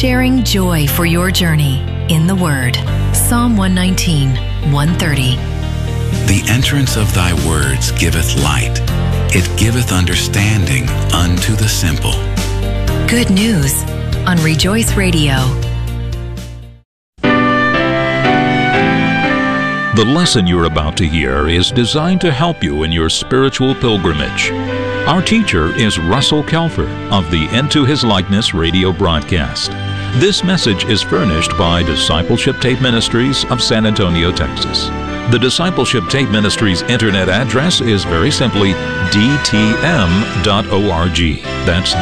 sharing joy for your journey in the Word. Psalm 119, 130. The entrance of thy words giveth light. It giveth understanding unto the simple. Good news on Rejoice Radio. The lesson you're about to hear is designed to help you in your spiritual pilgrimage. Our teacher is Russell Kelfer of the Into His Likeness radio broadcast. This message is furnished by Discipleship Tape Ministries of San Antonio, Texas. The Discipleship Tape Ministries internet address is very simply dtm.org. That's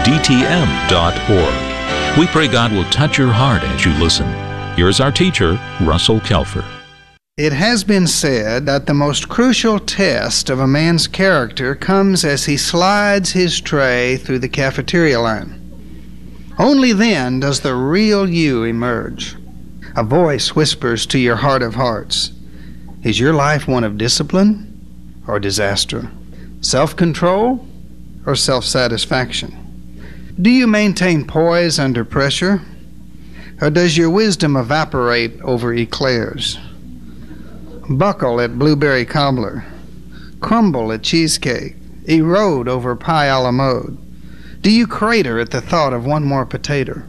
dtm.org. We pray God will touch your heart as you listen. Here's our teacher, Russell Kelfer. It has been said that the most crucial test of a man's character comes as he slides his tray through the cafeteria line. Only then does the real you emerge. A voice whispers to your heart of hearts, is your life one of discipline or disaster? Self-control or self-satisfaction? Do you maintain poise under pressure? Or does your wisdom evaporate over eclairs? Buckle at blueberry cobbler, crumble at cheesecake, erode over pie a la mode. Do you crater at the thought of one more potato?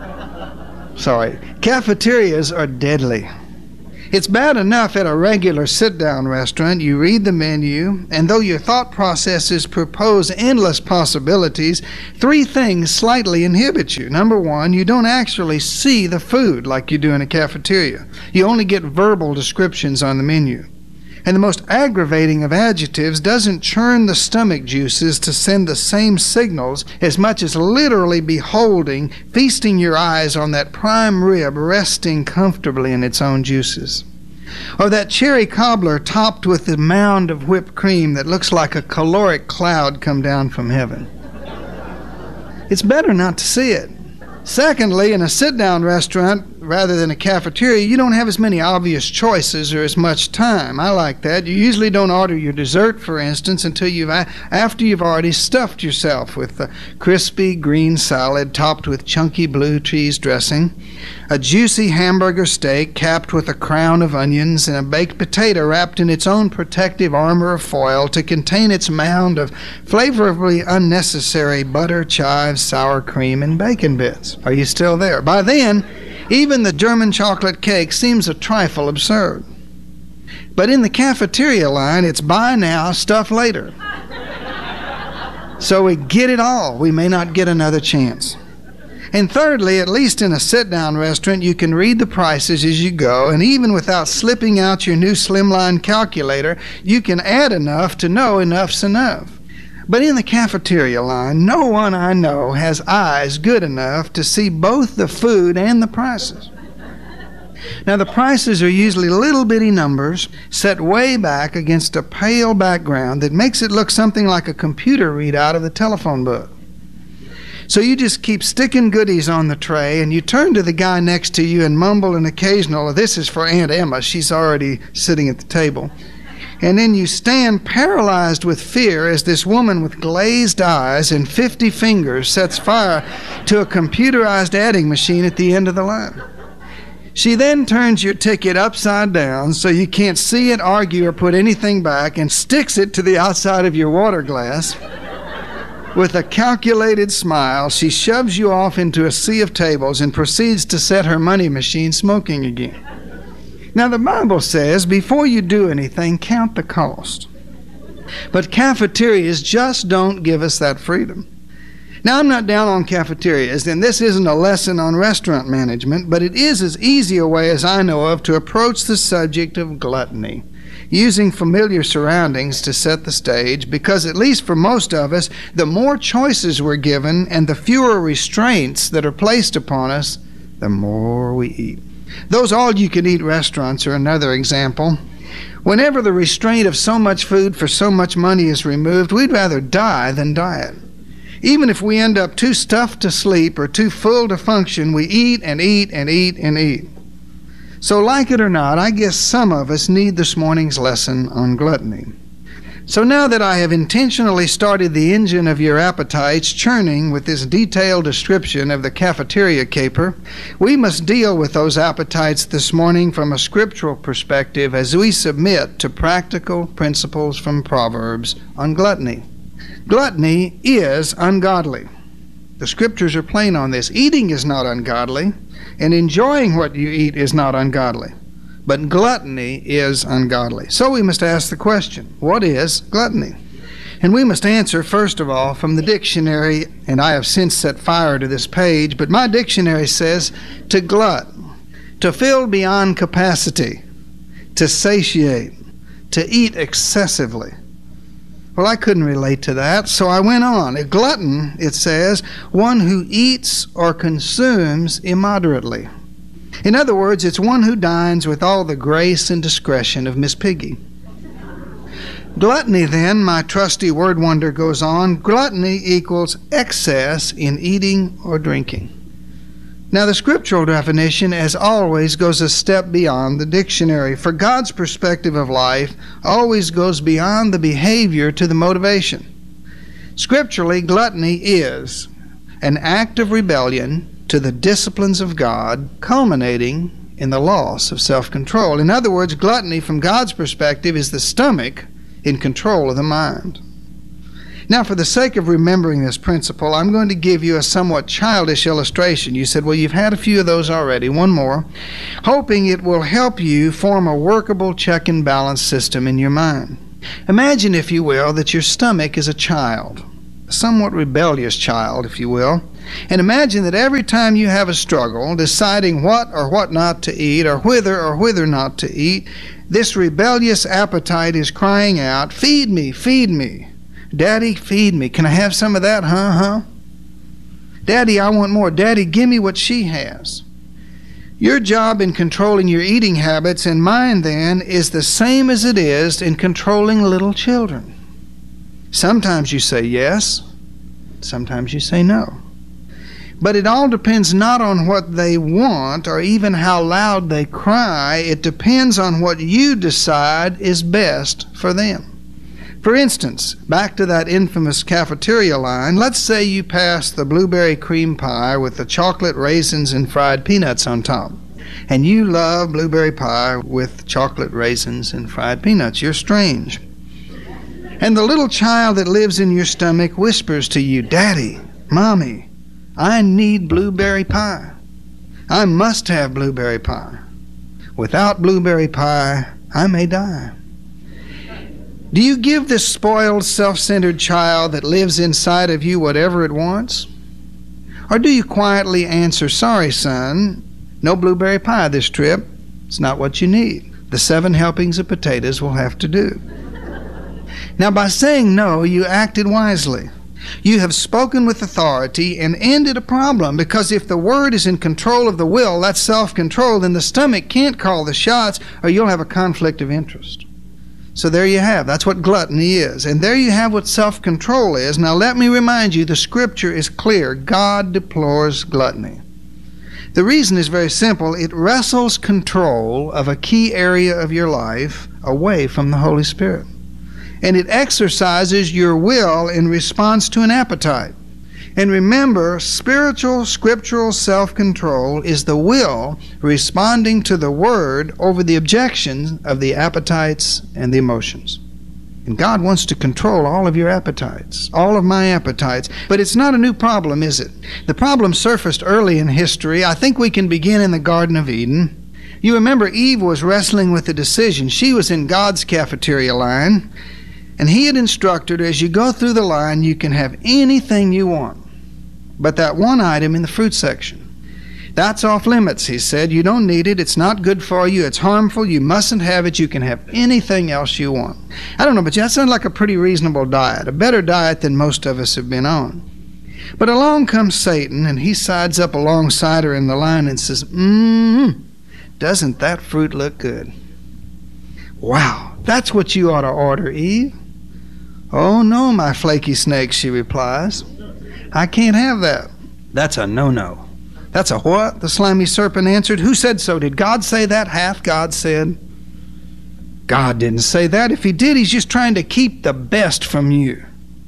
Sorry, cafeterias are deadly. It's bad enough at a regular sit-down restaurant. You read the menu, and though your thought processes propose endless possibilities, three things slightly inhibit you. Number one, you don't actually see the food like you do in a cafeteria. You only get verbal descriptions on the menu. And the most aggravating of adjectives doesn't churn the stomach juices to send the same signals as much as literally beholding, feasting your eyes on that prime rib resting comfortably in its own juices. Or that cherry cobbler topped with the mound of whipped cream that looks like a caloric cloud come down from heaven. It's better not to see it. Secondly, in a sit-down restaurant, rather than a cafeteria, you don't have as many obvious choices or as much time. I like that. You usually don't order your dessert, for instance, until after you've already stuffed yourself with a crispy green salad topped with chunky blue cheese dressing, a juicy hamburger steak capped with a crown of onions, and a baked potato wrapped in its own protective armor of foil to contain its mound of flavorfully unnecessary butter, chives, sour cream, and bacon bits. Are you still there? By then, even the German chocolate cake seems a trifle absurd. But in the cafeteria line, it's buy now, stuff later. So we get it all. We may not get another chance. And thirdly, at least in a sit-down restaurant, you can read the prices as you go, and even without slipping out your new slimline calculator, you can add enough to know enough's enough. But in the cafeteria line, no one I know has eyes good enough to see both the food and the prices. Now, the prices are usually little bitty numbers set way back against a pale background that makes it look something like a computer readout of the telephone book. So you just keep sticking goodies on the tray, and you turn to the guy next to you and mumble an occasional, "This is for Aunt Emma, she's already sitting at the table." And then you stand paralyzed with fear as this woman with glazed eyes and 50 fingers sets fire to a computerized adding machine at the end of the line. She then turns your ticket upside down so you can't see it, argue, or put anything back, and sticks it to the outside of your water glass. With a calculated smile, she shoves you off into a sea of tables and proceeds to set her money machine smoking again. Now, the Bible says, before you do anything, count the cost. But cafeterias just don't give us that freedom. Now, I'm not down on cafeterias, and this isn't a lesson on restaurant management, but it is as easy a way as I know of to approach the subject of gluttony, using familiar surroundings to set the stage, because at least for most of us, the more choices we're given and the fewer restraints that are placed upon us, the more we eat. Those all-you-can-eat restaurants are another example. Whenever the restraint of so much food for so much money is removed, we'd rather die than diet. Even if we end up too stuffed to sleep or too full to function, we eat and eat and eat and eat. So like it or not, I guess some of us need this morning's lesson on gluttony. So now that I have intentionally started the engine of your appetites churning with this detailed description of the cafeteria caper, we must deal with those appetites this morning from a scriptural perspective as we submit to practical principles from Proverbs on gluttony. Gluttony is ungodly. The scriptures are plain on this. Eating is not ungodly, and enjoying what you eat is not ungodly. But gluttony is ungodly. So we must ask the question, what is gluttony? And we must answer, first of all, from the dictionary, and I have since set fire to this page, but my dictionary says to glut, to fill beyond capacity, to satiate, to eat excessively. Well, I couldn't relate to that, so I went on. A glutton, it says, one who eats or consumes immoderately. In other words, it's one who dines with all the grace and discretion of Miss Piggy. Gluttony, then, my trusty word wonder goes on, gluttony equals excess in eating or drinking. Now, the scriptural definition, as always, goes a step beyond the dictionary, for God's perspective of life always goes beyond the behavior to the motivation. Scripturally, gluttony is an act of rebellion to the disciplines of God, culminating in the loss of self-control. In other words, gluttony from God's perspective is the stomach in control of the mind. Now, for the sake of remembering this principle, I'm going to give you a somewhat childish illustration. You said, well, you've had a few of those already. One more. Hoping it will help you form a workable check and balance system in your mind. Imagine, if you will, that your stomach is a child, a somewhat rebellious child, if you will. And imagine that every time you have a struggle deciding what or what not to eat or whither not to eat, this rebellious appetite is crying out, feed me, feed me. Daddy, feed me. Can I have some of that, huh? Daddy, I want more. Daddy, give me what she has. Your job in controlling your eating habits and mine, then, is the same as it is in controlling little children. Sometimes you say yes, sometimes you say no. But it all depends not on what they want or even how loud they cry. It depends on what you decide is best for them. For instance, back to that infamous cafeteria line, let's say you pass the blueberry cream pie with the chocolate raisins and fried peanuts on top. And you love blueberry pie with chocolate raisins and fried peanuts. You're strange. And the little child that lives in your stomach whispers to you, Daddy, Mommy, I need blueberry pie. I must have blueberry pie. Without blueberry pie, I may die. Do you give this spoiled, self-centered child that lives inside of you whatever it wants? Or do you quietly answer, sorry, son, no blueberry pie this trip. It's not what you need. The 7 helpings of potatoes will have to do. Now, by saying no, you acted wisely. You have spoken with authority and ended a problem, because if the word is in control of the will, that's self-control, then the stomach can't call the shots or you'll have a conflict of interest. So there you have. That's what gluttony is. And there you have what self-control is. Now let me remind you, the scripture is clear. God deplores gluttony. The reason is very simple. It wrestles control of a key area of your life away from the Holy Spirit. And it exercises your will in response to an appetite. And remember, spiritual, scriptural self-control is the will responding to the Word over the objections of the appetites and the emotions. And God wants to control all of your appetites, all of my appetites. But it's not a new problem, is it? The problem surfaced early in history. I think we can begin in the Garden of Eden. You remember Eve was wrestling with a decision. She was in God's cafeteria line, and He had instructed her, as you go through the line, you can have anything you want. But that one item in the fruit section, that's off limits, He said. You don't need it. It's not good for you. It's harmful. You mustn't have it. You can have anything else you want. I don't know, but that sounds like a pretty reasonable diet, a better diet than most of us have been on. But along comes Satan, and he sides up alongside her in the line and says, doesn't that fruit look good? Wow, that's what you ought to order, Eve. Oh, no, my flaky snake, she replies. I can't have that. That's a no-no. That's a what? The slimy serpent answered. Who said so? Did God say that? Hath God said? God didn't say that. If he did, he's just trying to keep the best from you.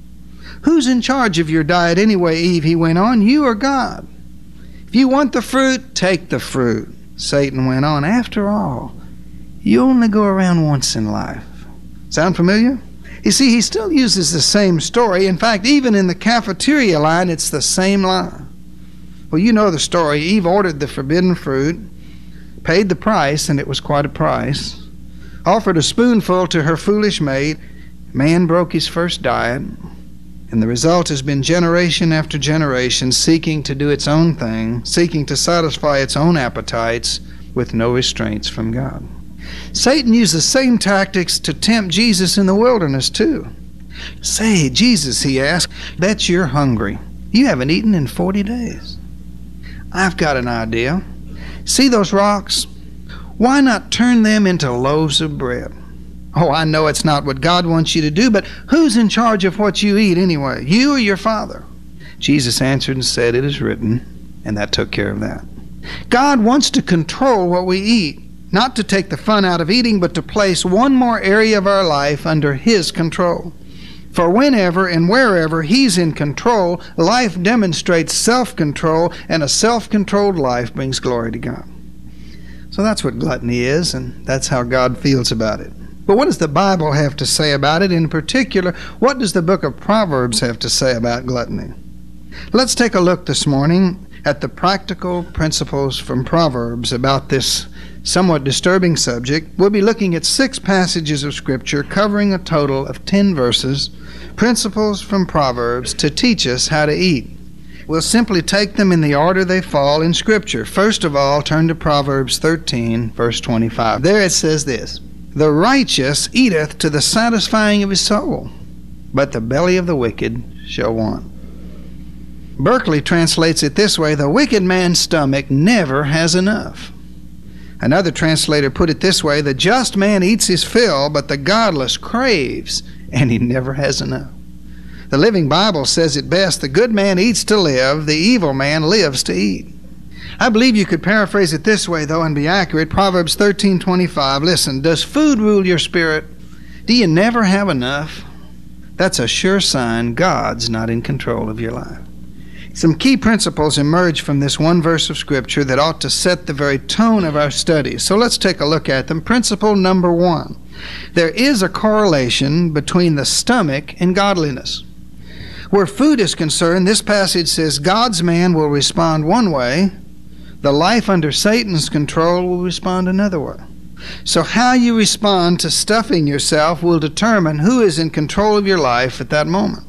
Who's in charge of your diet anyway, Eve, he went on, you or God? If you want the fruit, take the fruit. Satan went on, after all, you only go around once in life. Sound familiar? You see, he still uses the same story. In fact, even in the cafeteria line, it's the same line. Well, you know the story. Eve ordered the forbidden fruit, paid the price, and it was quite a price, offered a spoonful to her foolish mate. Man broke his first diet, and the result has been generation after generation seeking to do its own thing, seeking to satisfy its own appetites with no restraints from God. Satan used the same tactics to tempt Jesus in the wilderness too. Say, Jesus, he asked, bet you're hungry. You haven't eaten in 40 days. I've got an idea. See those rocks? Why not turn them into loaves of bread? Oh, I know it's not what God wants you to do, but who's in charge of what you eat anyway? You or your Father? Jesus answered and said, it is written, and that took care of that. God wants to control what we eat, not to take the fun out of eating, but to place one more area of our life under His control. For whenever and wherever He's in control, life demonstrates self-control, and a self-controlled life brings glory to God. So that's what gluttony is, and that's how God feels about it. But what does the Bible have to say about it? In particular, what does the book of Proverbs have to say about gluttony? Let's take a look this morning at the practical principles from Proverbs about this somewhat disturbing subject. We'll be looking at 6 passages of Scripture covering a total of 10 verses, principles from Proverbs to teach us how to eat. We'll simply take them in the order they fall in Scripture. First of all, turn to Proverbs 13, verse 25. There it says this, the righteous eateth to the satisfying of his soul, but the belly of the wicked shall want. Berkeley translates it this way, the wicked man's stomach never has enough. Another translator put it this way, the just man eats his fill, but the godless craves, and he never has enough. The Living Bible says it best, the good man eats to live, the evil man lives to eat. I believe you could paraphrase it this way, though, and be accurate. Proverbs 13:25. Listen, does food rule your spirit? Do you never have enough? That's a sure sign God's not in control of your life. Some key principles emerge from this one verse of Scripture that ought to set the very tone of our studies. So let's take a look at them. Principle number 1. There is a correlation between the stomach and godliness. Where food is concerned, this passage says God's man will respond one way, the life under Satan's control will respond another way. So how you respond to stuffing yourself will determine who is in control of your life at that moment.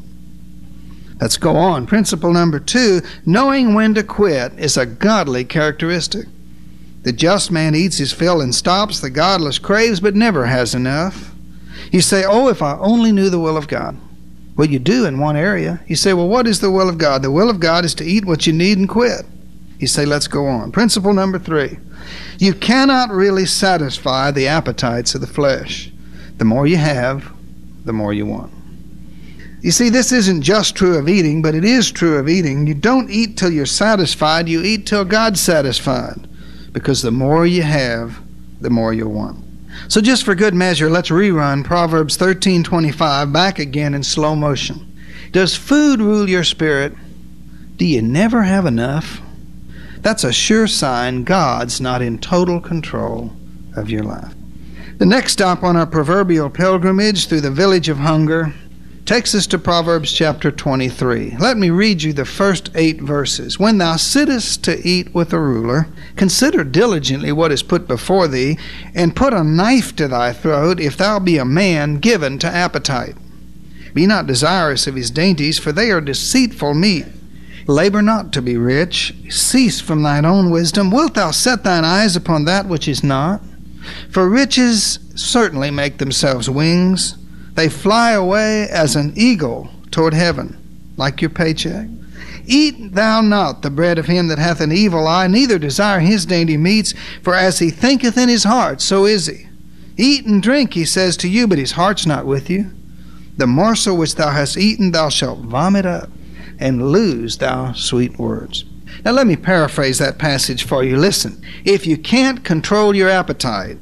Let's go on. Principle number 2, knowing when to quit is a godly characteristic. The just man eats his fill and stops. The godless craves but never has enough. You say, oh, if I only knew the will of God. Well, you do in one area. You say, well, what is the will of God? The will of God is to eat what you need and quit. You say, let's go on. Principle number 3, you cannot really satisfy the appetites of the flesh. The more you have, the more you want. You see, this isn't just true of eating, but it is true of eating. You don't eat till you're satisfied. You eat till God's satisfied. Because the more you have, the more you'll want. So just for good measure, let's rerun Proverbs 13:25 back again in slow motion. Does food rule your spirit? Do you never have enough? That's a sure sign God's not in total control of your life. The next stop on our proverbial pilgrimage through the village of hunger takes us to Proverbs chapter 23. Let me read you the first 8 verses. When thou sittest to eat with a ruler, consider diligently what is put before thee, and put a knife to thy throat, if thou be a man given to appetite. Be not desirous of his dainties, for they are deceitful meat. Labor not to be rich. Cease from thine own wisdom. Wilt thou set thine eyes upon that which is not? For riches certainly make themselves wings. They fly away as an eagle toward heaven, like your paycheck. Eat thou not the bread of him that hath an evil eye, neither desire his dainty meats, for as he thinketh in his heart, so is he. Eat and drink, he says to you, but his heart's not with you. The morsel which thou hast eaten thou shalt vomit up, and lose thou sweet words. Now let me paraphrase that passage for you. Listen, if you can't control your appetite,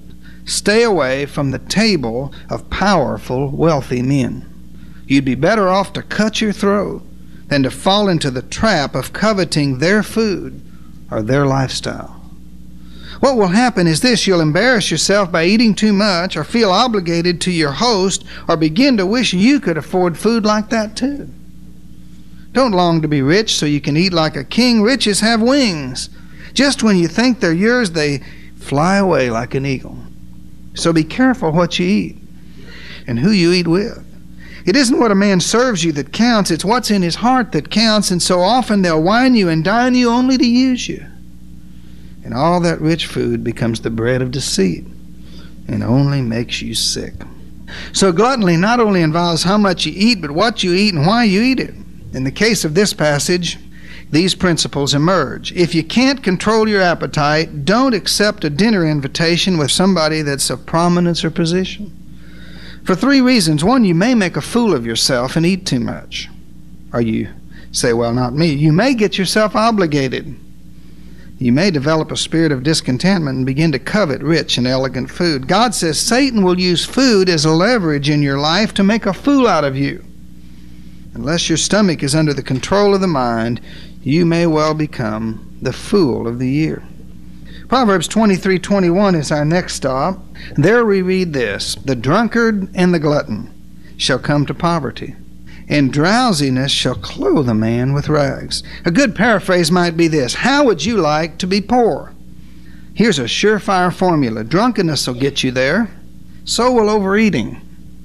Stay away from the table of powerful, wealthy men. You'd be better off to cut your throat than to fall into the trap of coveting their food or their lifestyle. What will happen is this: you'll embarrass yourself by eating too much, or feel obligated to your host, or begin to wish you could afford food like that too. Don't long to be rich so you can eat like a king. Riches have wings. Just when you think they're yours, they fly away like an eagle. So be careful what you eat and who you eat with. It isn't what a man serves you that counts, it's what's in his heart that counts, and so often they'll wine you and dine you only to use you. And all that rich food becomes the bread of deceit and only makes you sick. So gluttony not only involves how much you eat, but what you eat and why you eat it. In the case of this passage, these principles emerge. If you can't control your appetite, don't accept a dinner invitation with somebody that's of prominence or position. For 3 reasons. 1, you may make a fool of yourself and eat too much. Or you say, well, not me. You may get yourself obligated. You may develop a spirit of discontentment and begin to covet rich and elegant food. God says Satan will use food as a leverage in your life to make a fool out of you. Unless your stomach is under the control of the mind, you may well become the fool of the year. Proverbs 23:21 is our next stop. There we read this: the drunkard and the glutton shall come to poverty, and drowsiness shall clothe a man with rags. A good paraphrase might be this: how would you like to be poor? Here's a surefire formula. Drunkenness will get you there. So will overeating.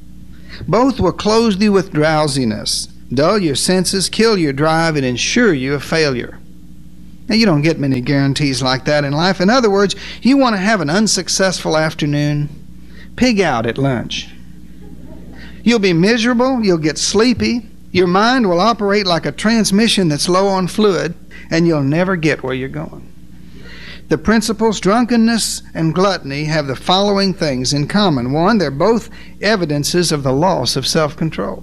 Both will clothe you with drowsiness, dull your senses, kill your drive, and ensure you a failure. Now, you don't get many guarantees like that in life. In other words, you want to have an unsuccessful afternoon? Pig out at lunch. You'll be miserable, you'll get sleepy, your mind will operate like a transmission that's low on fluid, and you'll never get where you're going. The principles, drunkenness and gluttony, have the following things in common. 1, they're both evidences of the loss of self-control.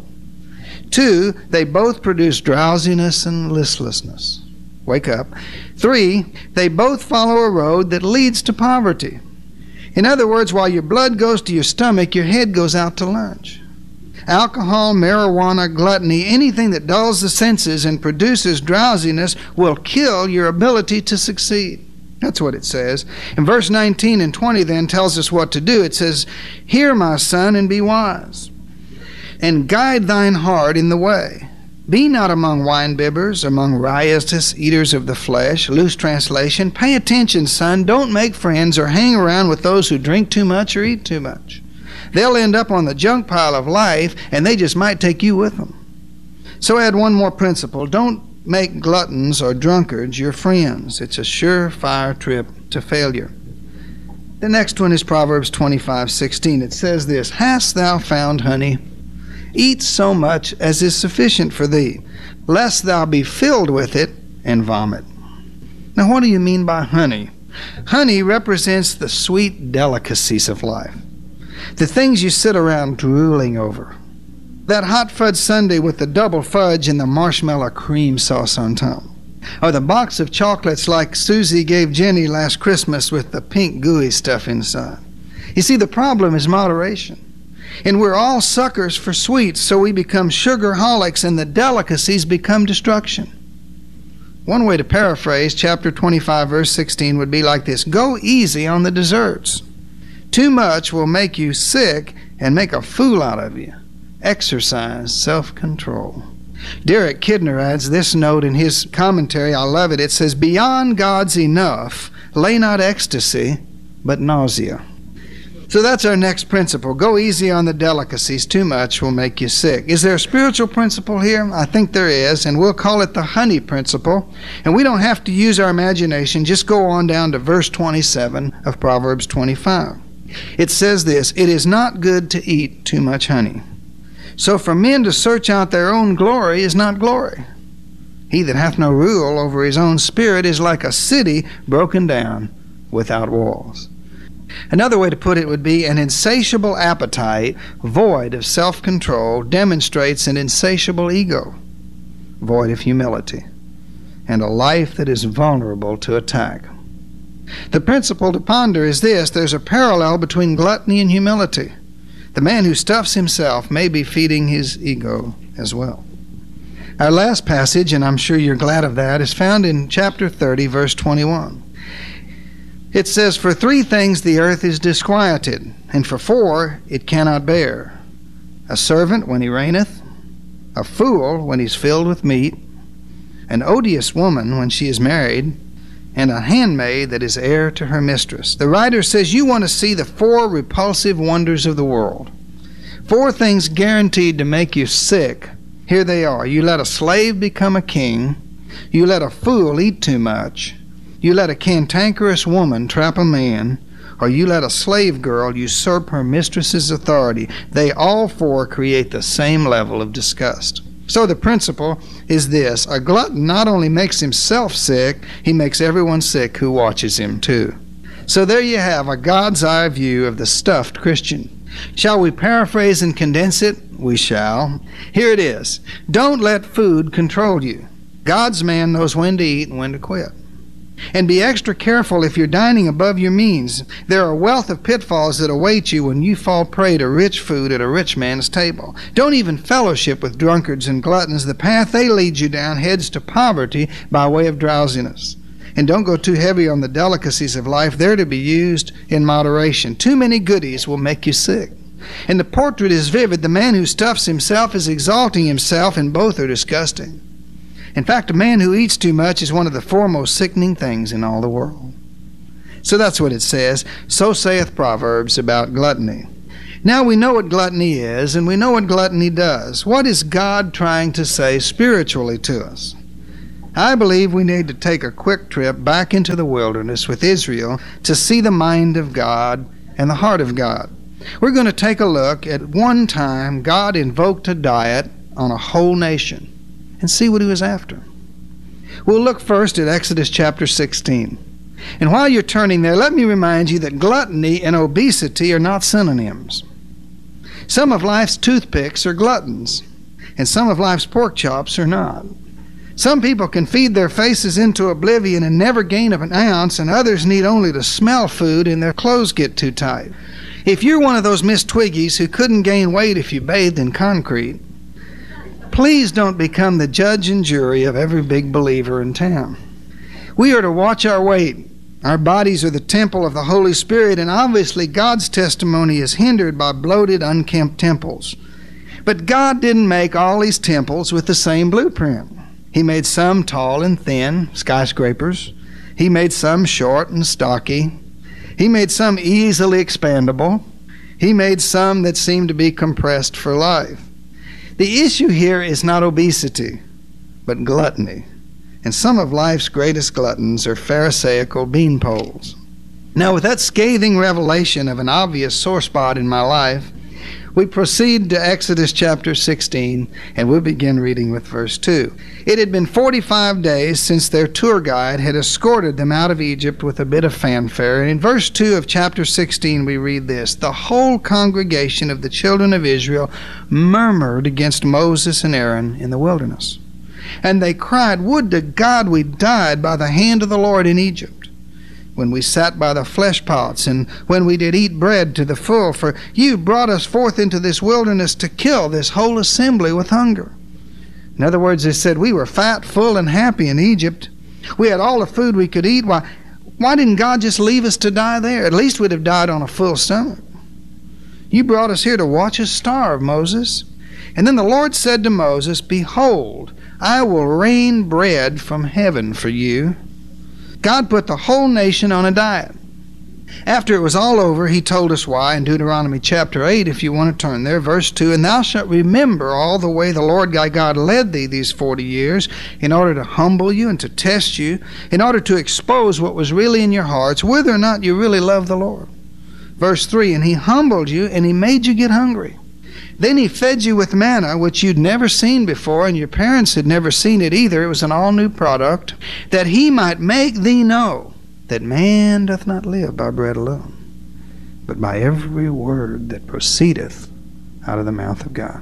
2, they both produce drowsiness and listlessness. Wake up. 3, they both follow a road that leads to poverty. In other words, while your blood goes to your stomach, your head goes out to lunch. Alcohol, marijuana, gluttony, anything that dulls the senses and produces drowsiness will kill your ability to succeed. That's what it says. And verse 19 and 20 then tells us what to do. It says, hear, my son, and be wise, and guide thine heart in the way. Be not among winebibbers, among riotous eaters of the flesh. Loose translation. Pay attention, son. Don't make friends or hang around with those who drink too much or eat too much. They'll end up on the junk pile of life, and they just might take you with them. So add one more principle. Don't make gluttons or drunkards your friends. It's a surefire trip to failure. The next one is Proverbs 25:16. It says this: hast thou found honey? Eat so much as is sufficient for thee, lest thou be filled with it and vomit. Now, what do you mean by honey? Honey represents the sweet delicacies of life, the things you sit around drooling over. That hot fudge sundae with the double fudge and the marshmallow cream sauce on top. Or the box of chocolates like Susie gave Jenny last Christmas with the pink gooey stuff inside. You see, the problem is moderation. And we're all suckers for sweets, so we become sugarholics and the delicacies become destruction. One way to paraphrase chapter 25, verse 16 would be like this: go easy on the desserts. Too much will make you sick and make a fool out of you. Exercise self-control. Derek Kidner adds this note in his commentary. I love it. It says, beyond God's enough, lay not ecstasy, but nausea. So that's our next principle. Go easy on the delicacies. Too much will make you sick. Is there a spiritual principle here? I think there is, and we'll call it the honey principle. And we don't have to use our imagination. Just go on down to verse 27 of Proverbs 25. It says this: it is not good to eat too much honey. So for men to search out their own glory is not glory. He that hath no rule over his own spirit is like a city broken down without walls. Another way to put it would be an insatiable appetite void of self-control demonstrates an insatiable ego void of humility and a life that is vulnerable to attack. The principle to ponder is this: there's a parallel between gluttony and humility. The man who stuffs himself may be feeding his ego as well. Our last passage, and I'm sure you're glad of that, is found in chapter 30, verse 21. It says, "For 3 things the earth is disquieted, and for 4 it cannot bear: a servant when he reigneth, a fool when he's filled with meat, an odious woman when she is married, and a handmaid that is heir to her mistress." The writer says you want to see the 4 repulsive wonders of the world. 4 things guaranteed to make you sick. Here they are. You let a slave become a king. You let a fool eat too much. You let a cantankerous woman trap a man. Or you let a slave girl usurp her mistress's authority. They all 4 create the same level of disgust. So the principle is this: a glutton not only makes himself sick, he makes everyone sick who watches him too. So there you have a God's eye view of the stuffed Christian. Shall we paraphrase and condense it? We shall. Here it is: don't let food control you. God's man knows when to eat and when to quit. And be extra careful if you're dining above your means. There are a wealth of pitfalls that await you when you fall prey to rich food at a rich man's table. Don't even fellowship with drunkards and gluttons. The path they lead you down heads to poverty by way of drowsiness. And don't go too heavy on the delicacies of life. They're to be used in moderation. Too many goodies will make you sick. And the portrait is vivid. The man who stuffs himself is exalting himself, and both are disgusting. In fact, a man who eats too much is one of the 4 most sickening things in all the world. So that's what it says. So saith Proverbs about gluttony. Now we know what gluttony is, and we know what gluttony does. What is God trying to say spiritually to us? I believe we need to take a quick trip back into the wilderness with Israel to see the mind of God and the heart of God. We're going to take a look at one time God invoked a diet on a whole nation and see what he was after. We'll look first at Exodus chapter 16. And while you're turning there, let me remind you that gluttony and obesity are not synonyms. Some of life's toothpicks are gluttons, and some of life's pork chops are not. Some people can feed their faces into oblivion and never gain an ounce, and others need only to smell food and their clothes get too tight. If you're one of those Miss Twiggies who couldn't gain weight if you bathed in concrete, please don't become the judge and jury of every big believer in town. We are to watch our weight. Our bodies are the temple of the Holy Spirit, and obviously God's testimony is hindered by bloated, unkempt temples. But God didn't make all these temples with the same blueprint. He made some tall and thin, skyscrapers. He made some short and stocky. He made some easily expandable. He made some that seemed to be compressed for life. The issue here is not obesity, but gluttony. And some of life's greatest gluttons are pharisaical beanpoles. Now, with that scathing revelation of an obvious sore spot in my life, we proceed to Exodus chapter 16, and we'll begin reading with verse 2. It had been 45 days since their tour guide had escorted them out of Egypt with a bit of fanfare, and in verse 2 of chapter 16 we read this: "The whole congregation of the children of Israel murmured against Moses and Aaron in the wilderness. And they cried, 'Would to God we died by the hand of the Lord in Egypt, when we sat by the flesh pots, and when we did eat bread to the full, for you brought us forth into this wilderness to kill this whole assembly with hunger.'" In other words, they said, we were fat, full, and happy in Egypt. We had all the food we could eat. Why didn't God just leave us to die there? At least we'd have died on a full stomach. You brought us here to watch us starve, Moses. And then the Lord said to Moses, "Behold, I will rain bread from heaven for you." God put the whole nation on a diet. After it was all over, he told us why in Deuteronomy chapter 8, if you want to turn there, verse 2, "And thou shalt remember all the way the Lord thy God led thee these 40 years, in order to humble you and to test you, in order to expose what was really in your hearts, whether or not you really love the Lord." Verse 3, "And he humbled you, and he made you get hungry. Then he fed you with manna, which you'd never seen before, and your parents had never seen it either. It was an all-new product, that he might make thee know that man doth not live by bread alone, but by every word that proceedeth out of the mouth of God."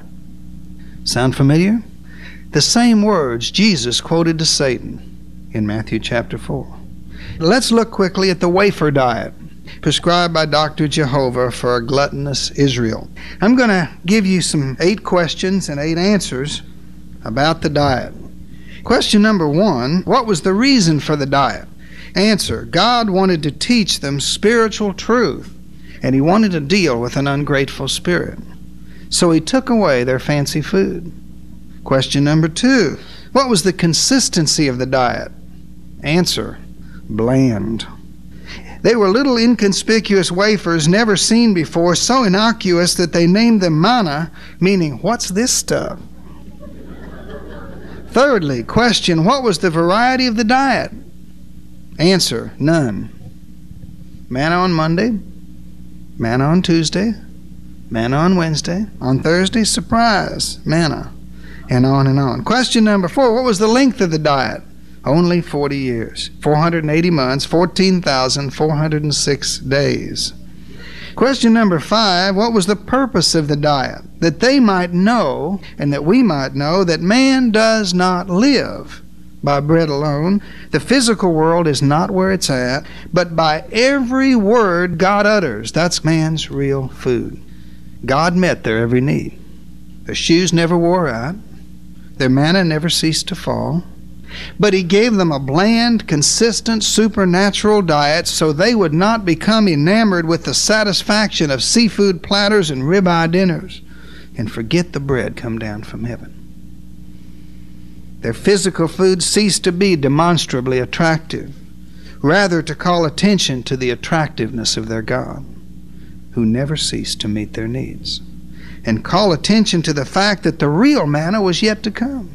Sound familiar? The same words Jesus quoted to Satan in Matthew chapter 4. Let's look quickly at the wafer diet prescribed by Dr. Jehovah for a gluttonous Israel. I'm going to give you some 8 questions and 8 answers about the diet. Question number 1, what was the reason for the diet? Answer, God wanted to teach them spiritual truth, and He wanted to deal with an ungrateful spirit. So He took away their fancy food. Question number 2, what was the consistency of the diet? Answer, bland. They were little inconspicuous wafers never seen before, so innocuous that they named them manna, meaning, what's this stuff? Thirdly, question, what was the variety of the diet? Answer, none. Manna on Monday, manna on Tuesday, manna on Wednesday, on Thursday, surprise, manna, and on and on. Question number 4, what was the length of the diet? Only 40 years, 480 months, 14,406 days. Question number 5, what was the purpose of the diet? That they might know, and that we might know, that man does not live by bread alone. The physical world is not where it's at, but by every word God utters. That's man's real food. God met their every need. Their shoes never wore out. Their manna never ceased to fall. But He gave them a bland, consistent, supernatural diet so they would not become enamored with the satisfaction of seafood platters and ribeye dinners and forget the bread come down from heaven. Their physical food ceased to be demonstrably attractive, rather to call attention to the attractiveness of their God, who never ceased to meet their needs, and call attention to the fact that the real manna was yet to come.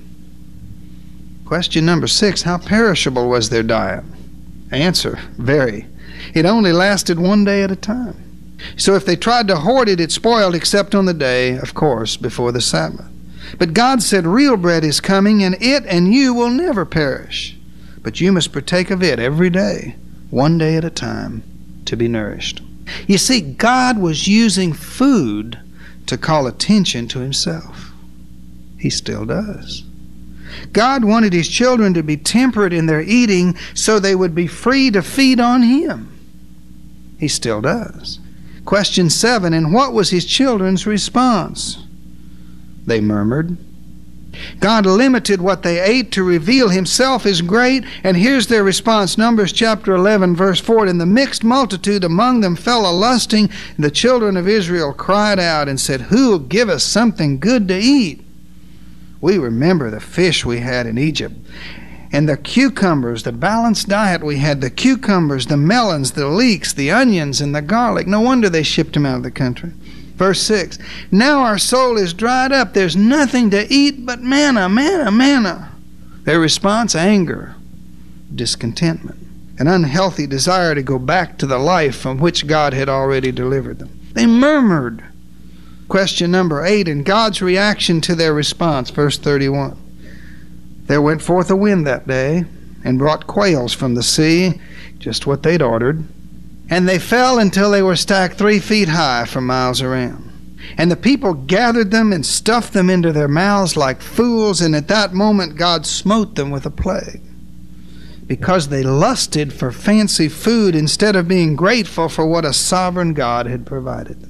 Question number 6, how perishable was their diet? Answer, very. It only lasted 1 day at a time. So if they tried to hoard it, it spoiled except on the day, of course, before the Sabbath. But God said, real bread is coming, and it and you will never perish. But you must partake of it every day, 1 day at a time, to be nourished. You see, God was using food to call attention to Himself. He still does. God wanted His children to be temperate in their eating so they would be free to feed on Him. He still does. Question 7, and what was His children's response? They murmured. God limited what they ate to reveal Himself as great, and here's their response. Numbers chapter 11, verse 4, and the mixed multitude among them fell a-lusting, and the children of Israel cried out and said, who will give us something good to eat? We remember the fish we had in Egypt, and the cucumbers, the balanced diet we had, the cucumbers, the melons, the leeks, the onions, and the garlic. No wonder they shipped them out of the country. Verse 6, now our soul is dried up. There's nothing to eat but manna, manna, manna. Their response, anger, discontentment, an unhealthy desire to go back to the life from which God had already delivered them. They murmured. Question number 8, and God's reaction to their response, verse 31. There went forth a wind that day, and brought quails from the sea, just what they'd ordered. And they fell until they were stacked 3 feet high for miles around. And the people gathered them and stuffed them into their mouths like fools, and at that moment God smote them with a plague, because they lusted for fancy food instead of being grateful for what a sovereign God had provided them.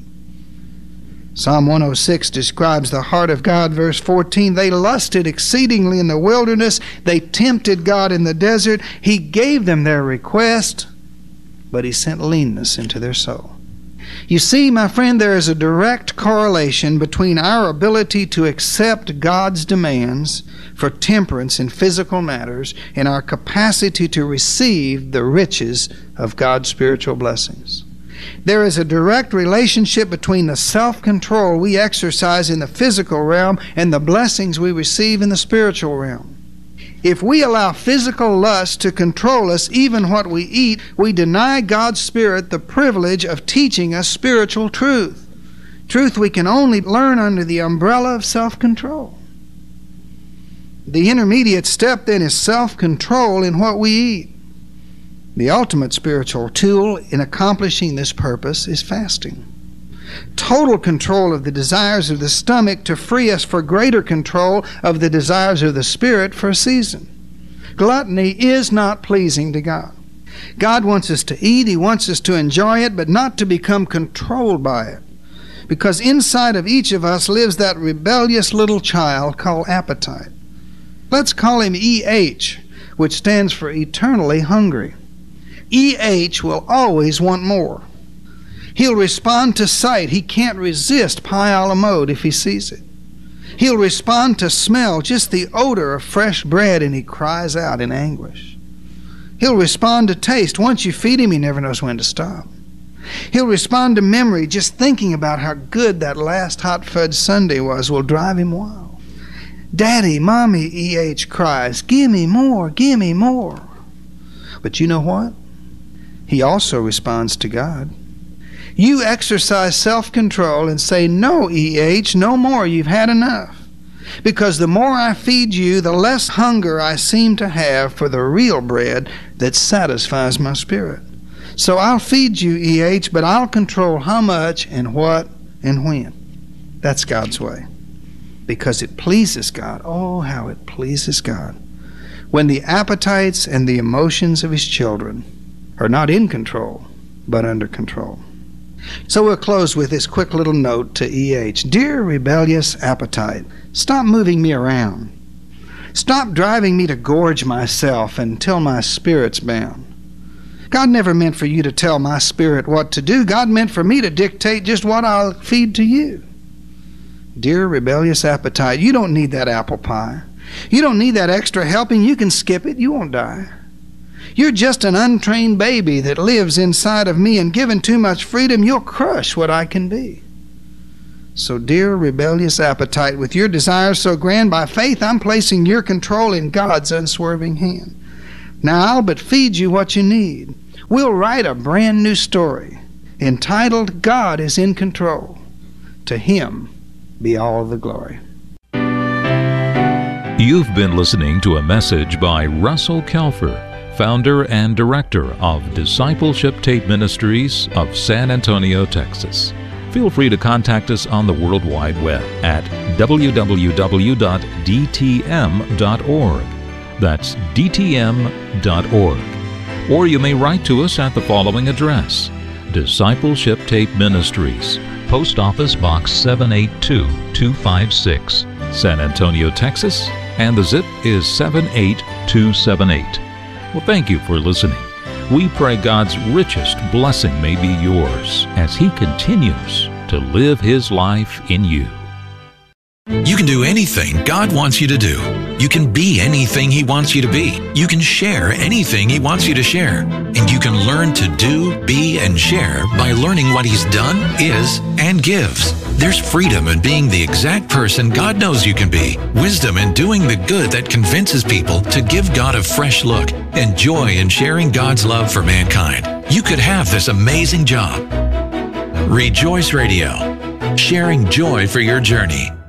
Psalm 106 describes the heart of God, verse 14. They lusted exceedingly in the wilderness. They tempted God in the desert. He gave them their request, but He sent leanness into their soul. You see, my friend, there is a direct correlation between our ability to accept God's demands for temperance in physical matters and our capacity to receive the riches of God's spiritual blessings. There is a direct relationship between the self-control we exercise in the physical realm and the blessings we receive in the spiritual realm. If we allow physical lust to control us, even what we eat, we deny God's Spirit the privilege of teaching us spiritual truth. Truth we can only learn under the umbrella of self-control. The intermediate step then is self-control in what we eat. The ultimate spiritual tool in accomplishing this purpose is fasting. Total control of the desires of the stomach to free us for greater control of the desires of the spirit for a season. Gluttony is not pleasing to God. God wants us to eat. He wants us to enjoy it, but not to become controlled by it. Because inside of each of us lives that rebellious little child called appetite. Let's call him EH, which stands for eternally hungry. EH will always want more. He'll respond to sight. He can't resist pie a la mode if he sees it. He'll respond to smell, just the odor of fresh bread, and he cries out in anguish. He'll respond to taste. Once you feed him, he never knows when to stop. He'll respond to memory. Just thinking about how good that last hot fudge sundae was will drive him wild. Daddy, Mommy, EH cries, "Give me more, give me more." But you know what? He also responds to God. You exercise self-control and say, "No, EH, no more. You've had enough. Because the more I feed you, the less hunger I seem to have for the real bread that satisfies my spirit. So I'll feed you, EH, but I'll control how much and what and when." That's God's way. Because it pleases God. Oh, how it pleases God when the appetites and the emotions of his children are not in control, but under control. So we'll close with this quick little note to EH. Dear rebellious appetite, stop moving me around. Stop driving me to gorge myself until my spirit's bound. God never meant for you to tell my spirit what to do. God meant for me to dictate just what I'll feed to you. Dear rebellious appetite, you don't need that apple pie. You don't need that extra helping. You can skip it. You won't die. You're just an untrained baby that lives inside of me, and given too much freedom, you'll crush what I can be. So, dear rebellious appetite, with your desires so grand, by faith I'm placing your control in God's unswerving hand. Now I'll but feed you what you need. We'll write a brand new story entitled God is in Control. To him be all the glory. You've been listening to a message by Russell Kelfer, founder and director of Discipleship Tape Ministries of San Antonio, Texas. Feel free to contact us on the World Wide Web at www.dtm.org. That's dtm.org. Or you may write to us at the following address: Discipleship Tape Ministries, Post Office Box 782256, San Antonio, Texas, and the zip is 78278. Well, thank you for listening. We pray God's richest blessing may be yours as He continues to live His life in you. You can do anything God wants you to do. You can be anything He wants you to be. You can share anything He wants you to share. And you can learn to do, be, and share by learning what He's done, is, and gives. There's freedom in being the exact person God knows you can be. Wisdom in doing the good that convinces people to give God a fresh look. And joy in sharing God's love for mankind. You could have this amazing job. Rejoice Radio. Sharing joy for your journey.